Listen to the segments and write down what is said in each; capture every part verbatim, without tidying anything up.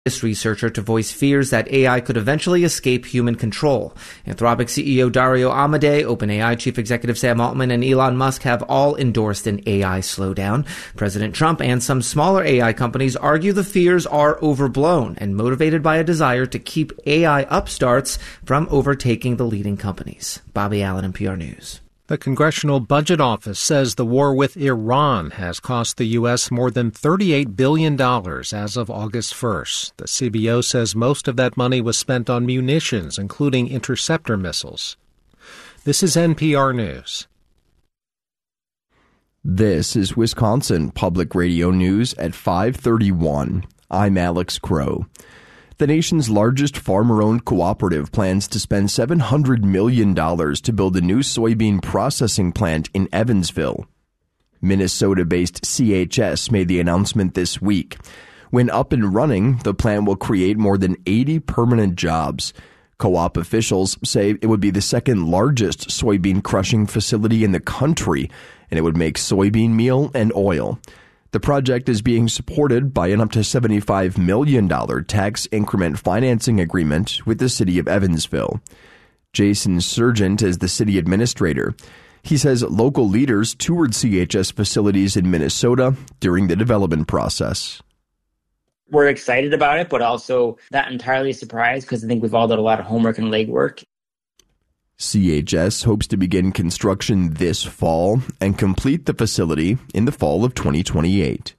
researcher to voice fears that A I could eventually escape human control. Anthropic C E O Dario Amodei, OpenAI Chief Executive Sam Altman, and Elon Musk have all endorsed an A I slowdown. President Trump and some smaller A I companies argue the fears are overblown and motivated by a desire to keep A I upstarts from overtaking the leading companies. Bobby Allen, N P R News. The Congressional Budget Office says the war with Iran has cost the U S more than thirty-eight billion dollars as of August first. The C B O says most of that money was spent on munitions, including interceptor missiles. This is N P R News. This is Wisconsin Public Radio News at five thirty-one. I'm Alex Crow. The nation's largest farmer-owned cooperative plans to spend seven hundred million dollars to build a new soybean processing plant in Evansville. Minnesota-based C H S made the announcement this week. When up and running, the plant will create more than eighty permanent jobs. Co-op officials say it would be the second largest soybean crushing facility in the country, and it would make soybean meal and oil. The project is being supported by an up to seventy-five million dollars tax increment financing agreement with the city of Evansville. Jason Sargent is the city administrator. He says local leaders toured C H S facilities in Minnesota during the development process. We're excited about it, but also not entirely surprised because I think we've all done a lot of homework and legwork. C H S hopes to begin construction this fall and complete the facility in the fall of twenty twenty-eight.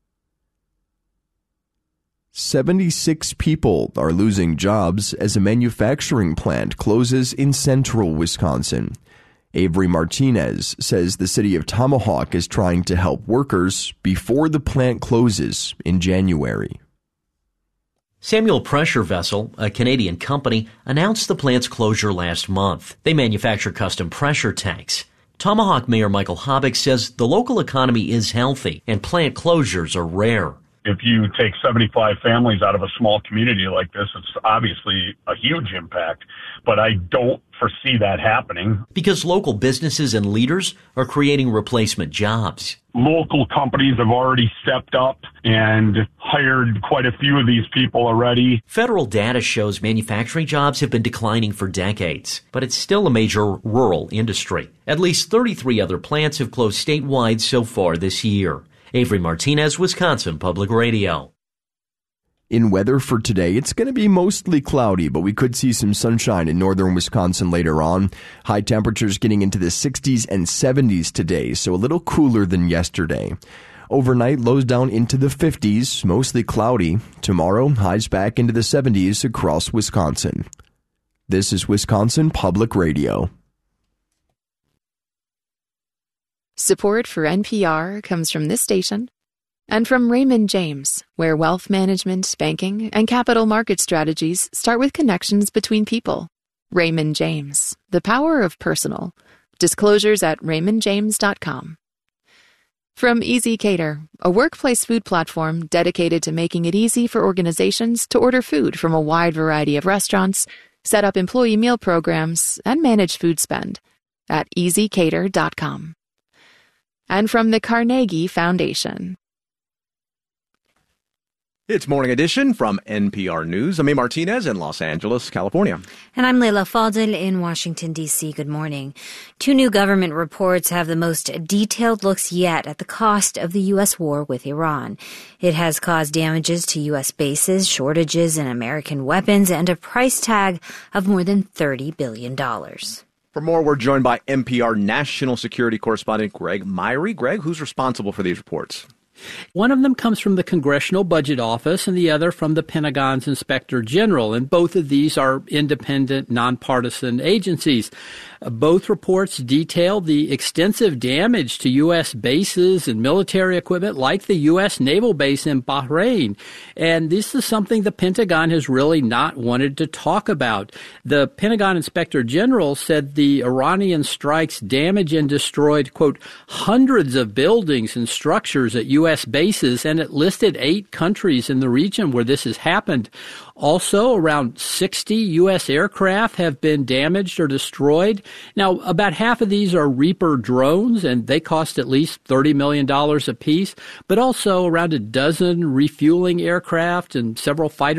seventy-six people are losing jobs as a manufacturing plant closes in central Wisconsin. Avery Martinez says the city of Tomahawk is trying to help workers before the plant closes in January. Samuel Pressure Vessel, a Canadian company, announced the plant's closure last month. They manufacture custom pressure tanks. Tomahawk Mayor Michael Hobbick says the local economy is healthy and plant closures are rare. If you take seventy-five families out of a small community like this, it's obviously a huge impact, but I don't foresee that happening. Because local businesses and leaders are creating replacement jobs. Local companies have already stepped up and hired quite a few of these people already. Federal data shows manufacturing jobs have been declining for decades, but it's still a major rural industry. At least thirty-three other plants have closed statewide so far this year. Avery Martinez, Wisconsin Public Radio. In weather for today, it's going to be mostly cloudy, but we could see some sunshine in northern Wisconsin later on. High temperatures getting into the sixties and seventies today, so a little cooler than yesterday. Overnight, lows down into the fifties, mostly cloudy. Tomorrow, highs back into the seventies across Wisconsin. This is Wisconsin Public Radio. Support for N P R comes from this station and from Raymond James, where wealth management, banking, and capital market strategies start with connections between people. Raymond James, the power of personal. Disclosures at raymond james dot com. From Easy Cater, a workplace food platform dedicated to making it easy for organizations to order food from a wide variety of restaurants, set up employee meal programs, and manage food spend at easy cater dot com. And from the Carnegie Foundation. It's Morning Edition from N P R News. I'm A. Martinez in Los Angeles, California. And I'm Leila Fadel in Washington, D C. Good morning. Two new government reports have the most detailed looks yet at the cost of the U S war with Iran. It has caused damages to U S bases, shortages in American weapons, and a price tag of more than thirty billion dollars. For more, we're joined by N P R national security correspondent Greg Myrie. Greg, who's responsible for these reports? One of them comes from the Congressional Budget Office and the other from the Pentagon's Inspector General, and both of these are independent, nonpartisan agencies. Both reports detail the extensive damage to U S bases and military equipment like the U S naval base in Bahrain. And this is something the Pentagon has really not wanted to talk about. The Pentagon Inspector General said the Iranian strikes damaged and destroyed, quote, hundreds of buildings and structures at U S S bases, and it listed eight countries in the region where this has happened. Also, around sixty U S aircraft have been damaged or destroyed. Now, about half of these are Reaper drones, and they cost at least thirty million dollars apiece, but also around a dozen refueling aircraft and several fighter